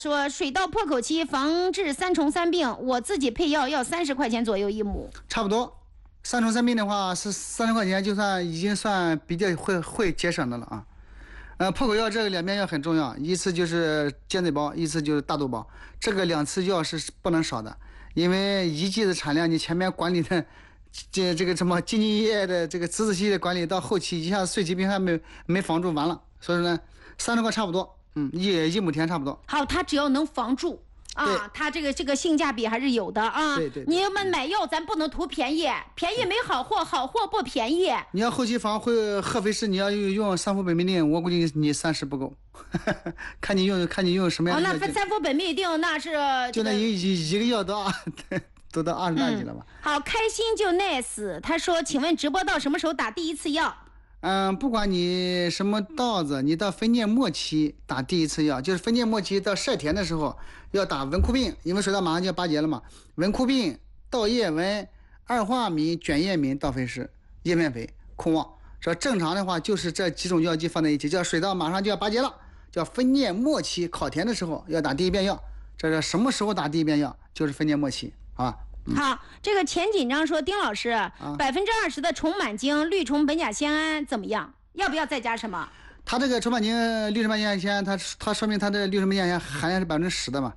说水稻破口期防治3虫3病，我自己配药要30块钱左右一亩， 差不多。3虫3病的话是30块钱，就算已经算比较会节省的了啊。破口药这个2边药很重要，一次就是尖嘴包，一次就是大豆包，这个2次药是不能少的，因为一季的产量你前面管理的这个什么经济业的这个仔仔细细的管理，到后期一下子碎疾病还没防住完了，所以说呢30块差不多。一亩田差不多。 好，它只要能防住啊，它这个性价比还是有的啊。 对。 你们买药咱不能图便宜，便宜没好货，好货不便宜。 你要后期防合肥市，你要用3伏苯命令，我估计你30不够，看你用什么样的药剂。 那3伏苯命令那是就那一个药都到20大几了吧？ 好，开心就 nice。他说，请问直播到什么时候打第1次药？ 不管你什么稻子，你到分蘖末期打第1次药，就是分蘖末期到晒田的时候要打文库病，因为水稻马上就要8节了嘛。文库病、稻叶纹、二化醚、卷叶醚、稻肥石、叶面肥、控旺。说正常的话就是这几种药剂放在一起，叫水稻马上就要8节了，叫分蘖末期考田的时候要打第1遍药。这是什么时候打第1遍药？就是分蘖末期，好吧？ 好，这个钱紧张说，丁老师，20%的虫螨精绿虫苯甲酰胺怎么样？要不要再加什么？ 它这个虫螨精绿虫苯甲酰胺，它说明它的绿虫苯甲酰胺含量是10%的嘛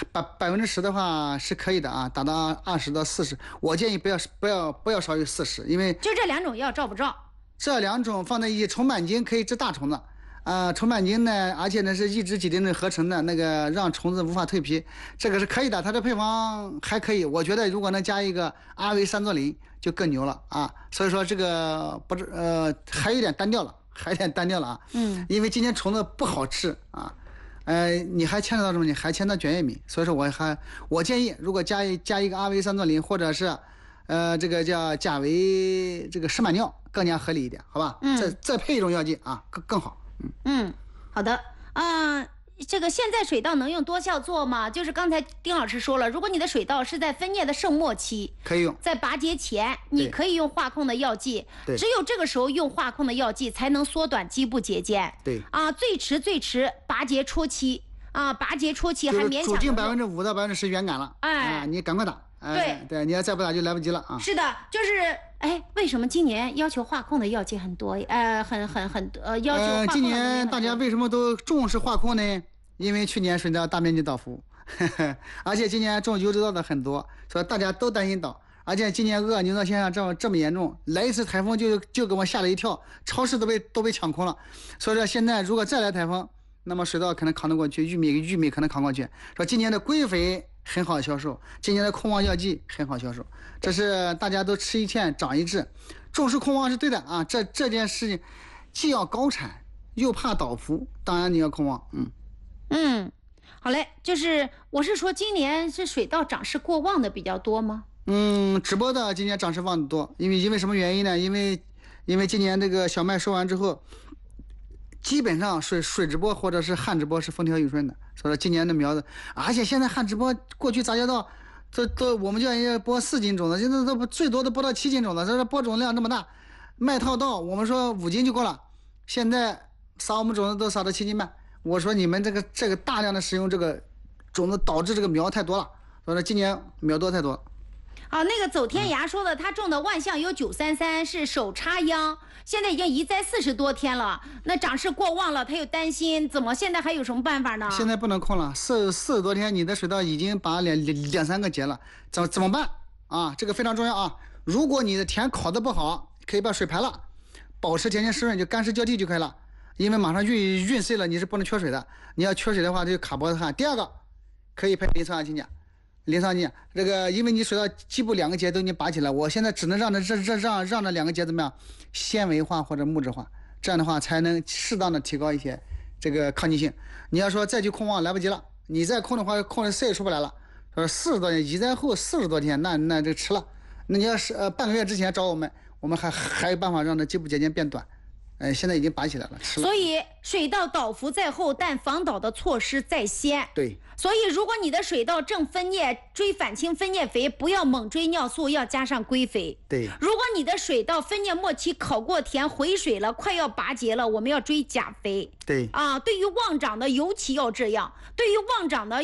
，10%的话是可以的啊，达到20到40，我建议不要少于40，因为就这2种药照不照？ 这2种放在一起，虫螨精可以治大虫子。虫螨精呢，而且呢是抑制己丁合成的那个，让虫子无法蜕皮，这个是可以的。它的配方还可以，我觉得如果能加一个阿维3唑林就更牛了啊。所以说这个还有点单调了，啊。因为今年虫子不好吃啊。你还牵扯到什么？你还牵扯到卷叶醚，所以说我建议，如果加一个阿维3唑林，或者是这个叫甲维这个石满脲，更加合理一点，好吧？再配一种药剂啊，更好。 好的，这个现在水稻能用多效做吗？就是刚才丁老师说了，如果你的水稻是在分蘖的盛末期， 可以用， 在拔节前，你可以用化控的药剂，只有这个时候用化控的药剂才能缩短基部节间。 对最迟拔节初期还勉强。 主境5%到10%原感了，你赶快打。对，你要再不打就来不及了啊！ 是的，就是为什么今年要求化控的药剂很多？要求化控的今年大家为什么都重视化控呢？因为去年水稻大面积倒伏，而且今年种优质稻的很多，所以大家都担心倒。而且今年厄尔尼诺现象这么严重，来一次台风就给我吓了一跳，超市都被抢空了。所以说现在如果再来台风，那么水稻可能扛得过去，玉米可能扛过去。说今年的归肥很好销售，今年的控旺药剂很好销售，这是大家都吃一堑长一智，重视控旺是对的啊。这件事情既要高产又怕倒伏，当然你要控旺。 好嘞，我是说今年是水稻长势过旺的比较多吗？ 直播的今年长势旺的多，因为什么原因呢？因为今年这个小麦收完之后，基本上水直播或者是旱直播是风调雨顺的，所以说今年的苗子，而且现在旱直播过去杂交稻都我们叫人家播4斤种子，现在都最多的播到7斤种子，这播种量这么大，麦套稻我们说5斤就够了，现在撒我们种子都撒到7斤半，我说你们这个大量的使用这个种子导致这个苗太多了，所以说今年苗多太多了。 那个走天涯说的，他种的万象有933是手插秧，现在已经移栽40多天了，那长势过旺了，他又担心，现在还有什么办法呢？ 现在不能控了，40多天你的水稻已经拔两三个节了，怎么办啊？这个非常重要啊！如果你的田烤得不好，可以把水排了，保持田间湿润，就干湿浇地就可以了，因为马上运碎了，你是不能缺水的，你要缺水的话就卡脖子旱。第二个可以配磷酸氢钾。这个因为你水稻基部2个节都已经拔起来，我现在只能让这2个节怎么样纤维化或者木质化，这样的话才能适当的提高一些这个抗逆性。你要说再去控旺来不及了，你再控的话控的谁也出不来了。说40多天移栽后40多天，那这迟了。那你要是半个月之前找我们还有办法让这基部节间变短。 现在已经拔起来了，吃了。 所以水稻倒伏在后，但防倒的措施在先。 对。 所以如果你的水稻正分蘖追反青分蘖肥，不要猛追尿素，要加上硅肥。 对。 如果你的水稻分蘖末期烤过田回水了，快要拔节了，我们要追钾肥。 对。 对于旺长的尤其要这样，对于旺长的